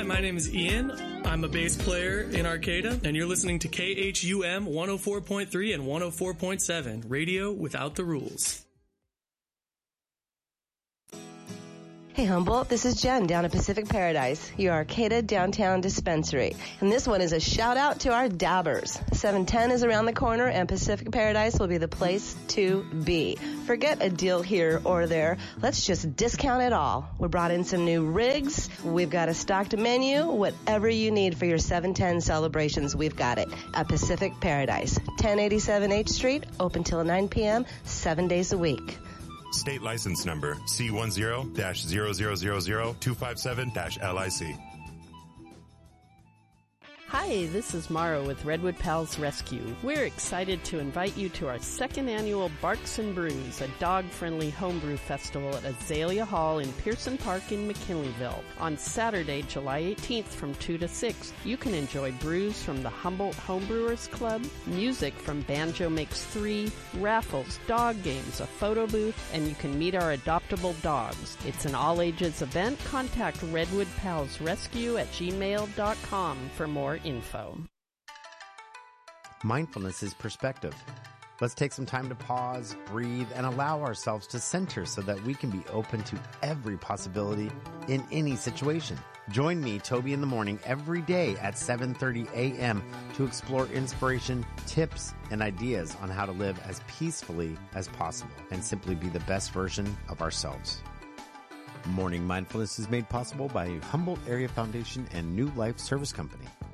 my name is Ian. I'm a bass player in Arcata, and you're listening to KHUM 104.3 and 104.7, radio without the rules. Hey Humboldt, this is Jen down at Pacific Paradise, your Arcata downtown dispensary. And this one is a shout out to our dabbers. 710 is around the corner and Pacific Paradise will be the place to be. Forget a deal here or there. Let's just discount it all. We brought in some new rigs. We've got a stocked menu. Whatever you need for your 710 celebrations, we've got it at Pacific Paradise. 1087 H Street, open till 9 p.m., 7 days a week. State license number C10-0000257-LIC. Hi, this is Mara with Redwood Pals Rescue. We're excited to invite you to our second annual Barks and Brews, a dog-friendly homebrew festival at Azalea Hall in Pearson Park in McKinleyville. On Saturday, July 18th from 2 to 6, you can enjoy brews from the Humboldt Homebrewers Club, music from Banjo Makes 3, raffles, dog games, a photo booth, and you can meet our adoptable dogs. It's an all-ages event. Contact Redwood Pals Rescue at gmail.com for more info. Mindfulness is perspective. Let's take some time to pause, breathe, and allow ourselves to center so that we can be open to every possibility in any situation. Join me, Toby, in the morning every day at 7:30 a.m. to explore inspiration, tips, and ideas on how to live as peacefully as possible and simply be the best version of ourselves. Morning Mindfulness is made possible by Humboldt Area Foundation and New Life Service Company.